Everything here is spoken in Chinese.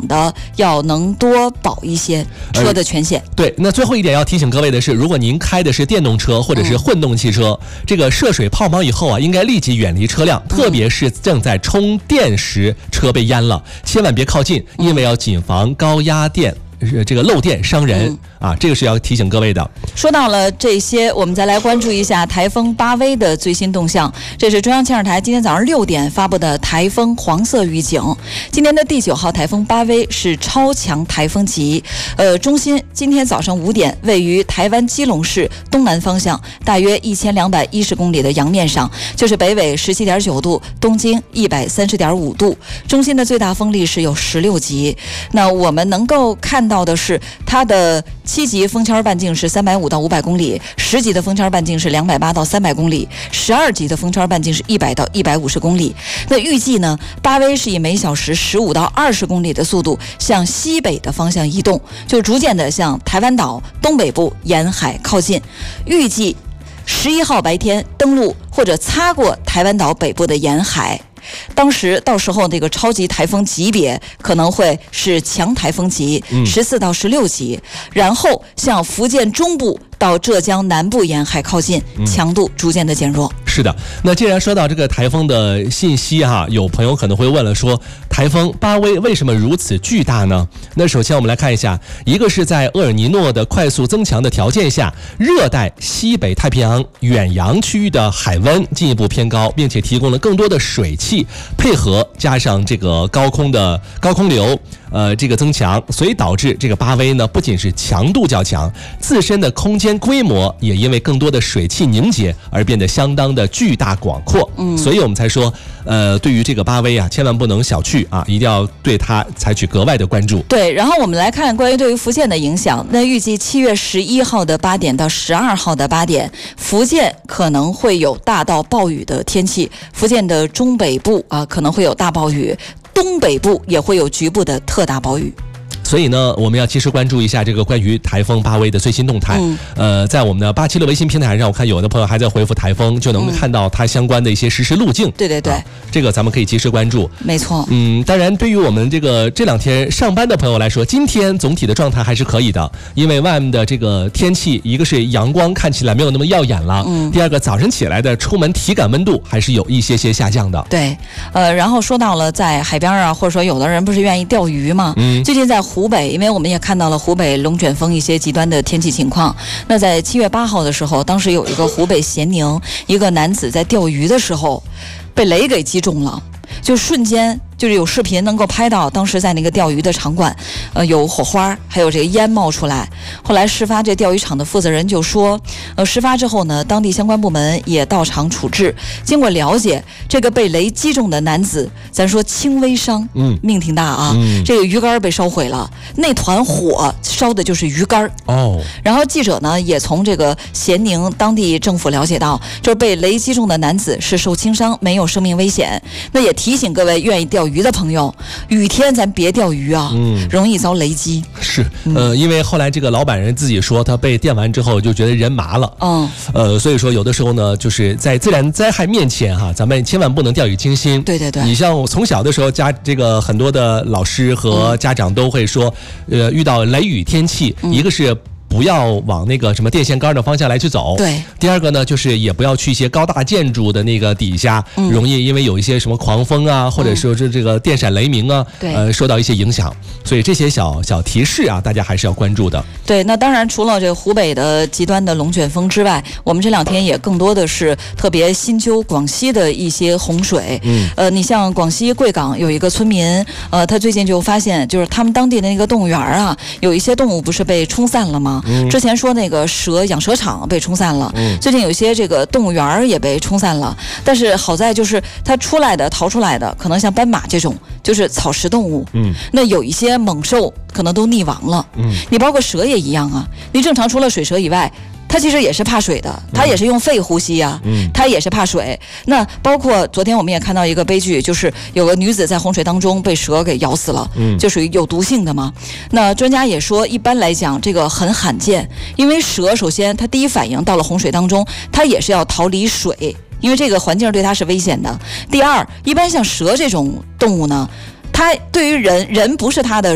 的要能多保一些车的权限。 对，那最后一点要提醒各位的是，如果您开的是电动车或者是混动汽车，这个涉水泡锚以后啊，应该立即远离车辆，特别是正在充电时车被淹了，千万别靠近，因为要谨防高压电这个漏电伤人啊，这个是要提醒各位的。 说到了这些，我们再来关注一下台风巴威的最新动向。这是中央气象台今天早上6点发布的台风黄色预警。今年的第9号台风巴威是超强台风级，中心今天早上5点位于台湾基隆市东南方向，大约1210公里的洋面上，就是北纬17.9度，东经130.5度。中心的最大风力是有16级。那我们能够看到的是，它的7级风圈半径是350到500公里，10级的风圈半径是280到300公里，12级的风圈半径是100到150公里。那预计呢，巴威是以每小时15到20公里的速度向西北的方向移动，就逐渐的向台湾岛东北部沿海靠近。预计11号白天登陆或者擦过台湾岛北部的沿海。到时候这个超级台风级别可能会是强台风级，14到16级，然后向福建中部到浙江南部沿海靠近，强度逐渐的减弱。 是的，那既然说到这个台风的信息哈，有朋友可能会问了说，台风巴威为什么如此巨大呢？那首先我们来看一下，一个是在厄尔尼诺的快速增强的条件下，热带西北太平洋远洋区域的海温进一步偏高，并且提供了更多的水汽，配合加上这个高空流这个增强，所以导致这个巴威呢不仅是强度较强，自身的空间规模也因为更多的水汽凝结而变得相当的巨大广阔。所以我们才说对于这个巴威啊，千万不能小觑啊，一定要对它采取格外的关注。 对，然后我们来看关于对于福建的影响。那预计7月11号的8点到12号的8点，福建可能会有大到暴雨的天气，福建的中北部啊可能会有大暴雨，东北部也会有局部的特大暴雨。 所以呢，我们要及时关注一下这个关于台风巴威的最新动态。在我们的876微信平台上，我看有的朋友还在回复台风，就能看到它相关的一些实时路径。 对， 这个咱们可以及时关注。 没错。 当然，对于我们这两天上班的朋友来说，今天总体的状态还是可以的，因为外面的这个天气，一个是阳光看起来没有那么耀眼了，第二个早晨起来的出门体感温度还是有一些下降的。 对，然后说到了在海边啊，或者说有的人不是愿意钓鱼吗？最近在湖北，因为我们也看到了湖北龙卷风一些极端的天气情况。那在7月8号的时候，当时有一个湖北咸宁一个男子在钓鱼的时候被雷给击中了，就瞬间就是有视频能够拍到，当时在那个钓鱼的场馆，有火花，还有这个烟冒出来。后来事发这钓鱼场的负责人就说，事发之后呢，当地相关部门也到场处置。经过了解，这个被雷击中的男子，咱说轻微伤，命挺大啊。这个鱼竿被烧毁了，那团火烧的就是鱼竿。然后记者呢也从这个咸宁当地政府了解到，就是被雷击中的男子是受轻伤，没有生命危险。那也提醒各位愿意钓鱼的朋友，雨天咱别钓鱼啊，容易遭雷击。 是，因为后来这个老板人自己说，他被电完之后就觉得人麻了。所以说有的时候呢，就是在自然灾害面前哈，咱们千万不能掉以轻心。 对。 你像我从小的时候，这个很多的老师和家长都会说，遇到雷雨天气，一个是不要往那个什么电线杆的方向来去走。 对。 第二个呢，就是也不要去一些高大建筑的那个底下，容易因为有一些什么狂风啊，或者说是这个电闪雷鸣啊，受到一些影响。所以这些小提示啊，大家还是要关注的。 对，那当然除了这个湖北的极端的龙卷风之外，我们这两天也更多的是特别新揪广西的一些洪水。你像广西贵港有一个村民，他最近就发现，就是他们当地的那个动物园啊，有一些动物不是被冲散了吗？之前说那个养蛇场被冲散了，最近有些这个动物园也被冲散了。但是好在就是它逃出来的，可能像斑马这种就是草食动物。那有一些猛兽可能都溺亡了。你包括蛇也一样啊，你正常除了水蛇以外，它其实也是怕水的，它也是用肺呼吸啊，它也是怕水。那包括昨天我们也看到一个悲剧，就是有个女子在洪水当中被蛇给咬死了，就属于有毒性的嘛。那专家也说，一般来讲这个很罕见，因为蛇首先它第一反应到了洪水当中，它也是要逃离水，因为这个环境对它是危险的。第二，一般像蛇这种动物呢，它对于人不是它的